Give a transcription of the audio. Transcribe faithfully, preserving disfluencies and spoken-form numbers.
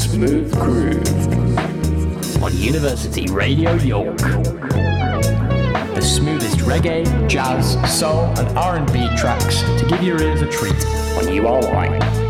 Smooth Groove on University Radio York. The smoothest reggae, jazz, soul and R and B tracks to give your ears a treat on U R Y.